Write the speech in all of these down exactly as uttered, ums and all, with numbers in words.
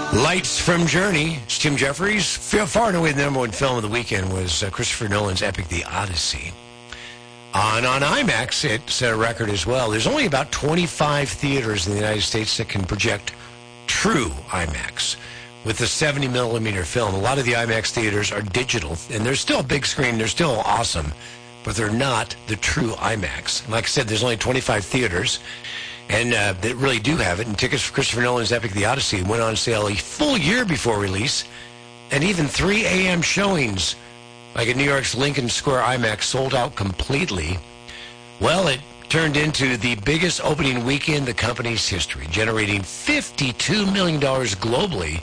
Lights from Journey. It's Tim Jeffries. Far and away the number one film of the weekend was uh, Christopher Nolan's epic The Odyssey. On, on IMAX, it set a record as well. There's only about twenty-five theaters in the United States that can project true IMAX with a seventy millimeter film. A lot of the IMAX theaters are digital, and they're still big screen. They're still awesome, but they're not the true IMAX. Like I said, there's only twenty-five theaters. And uh, that really do have it. And tickets for Christopher Nolan's epic The Odyssey went on sale a full year before release. And even three a.m. showings, like at New York's Lincoln Square IMAX, sold out completely. Well, it turned into the biggest opening weekend in the company's history, generating fifty-two million dollars globally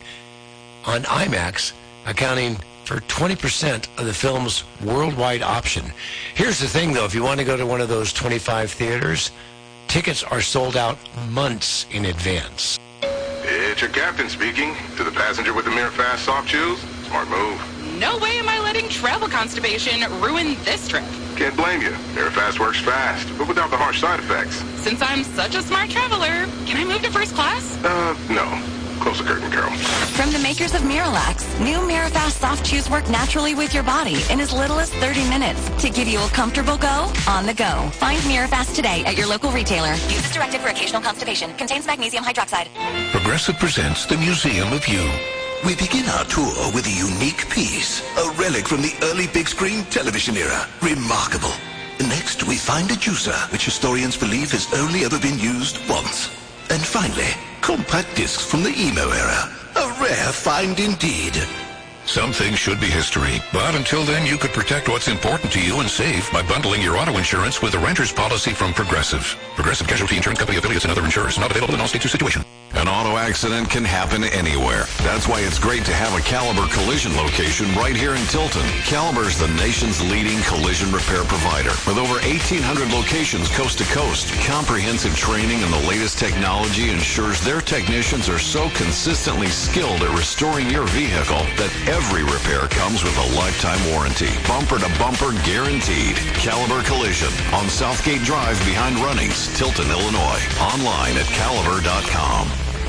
on IMAX, accounting for twenty percent of the film's worldwide option. Here's the thing, though. If you want to go to one of those twenty-five theaters, tickets are sold out months in advance. It's your captain speaking. To the passenger with the Mirror Fast soft chews, smart move. No way am I letting travel constipation ruin this trip. Can't blame you. Mirror Fast works fast, but without the harsh side effects. Since I'm such a smart traveler, can I move to first class? Uh, no. Close the curtain, Carol. From the makers of Miralax, new Mirafast soft chews work naturally with your body in as little as thirty minutes to give you a comfortable go on the go. Find Mirafast today at your local retailer. Use as directed for occasional constipation. Contains magnesium hydroxide. Progressive presents the Museum of You. We begin our tour with a unique piece, a relic from the early big screen television era. Remarkable. Next, we find a juicer, which historians believe has only ever been used once. And finally, compact discs from the emo era. A rare find indeed. Some things should be history, but until then you could protect what's important to you and save by bundling your auto insurance with a renter's policy from Progressive. Progressive Casualty Insurance Company affiliates and other insurers. Not available in all states or situations. An auto accident can happen anywhere. That's why it's great to have a Caliber collision location right here in Tilton. Caliber is the nation's leading collision repair provider. With over eighteen hundred locations coast to coast, comprehensive training and the latest technology ensures their technicians are so consistently skilled at restoring your vehicle that every repair comes with a lifetime warranty. Bumper to bumper guaranteed. Caliber Collision on Southgate Drive behind Runnings, Tilton, Illinois. Online at caliber dot com.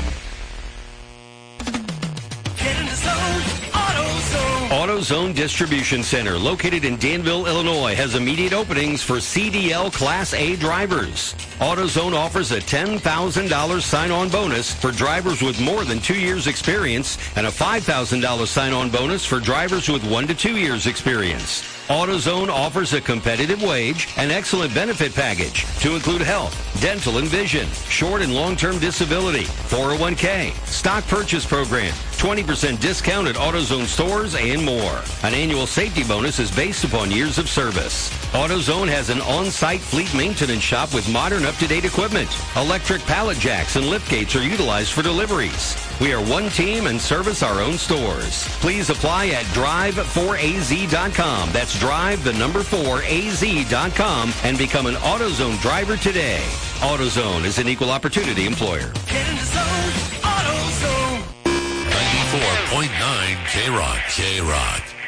AutoZone Distribution Center, located in Danville, Illinois, has immediate openings for C D L Class A drivers. AutoZone offers a ten thousand dollars sign-on bonus for drivers with more than two years experience and a five thousand dollars sign-on bonus for drivers with one to two years experience. AutoZone offers a competitive wage and excellent benefit package to include health, dental and vision, short and long-term disability, four oh one k, stock purchase program, twenty percent discount at AutoZone stores, and more. An annual safety bonus is based upon years of service. AutoZone has an on-site fleet maintenance shop with modern up-to-date equipment. Electric pallet jacks and lift gates are utilized for deliveries. We are one team and service our own stores. Please apply at drive four A Z dot com. That's drive the number four A Z dot com and become an AutoZone driver today. AutoZone is an equal opportunity employer. ninety-four point nine K-Rock. K-Rock.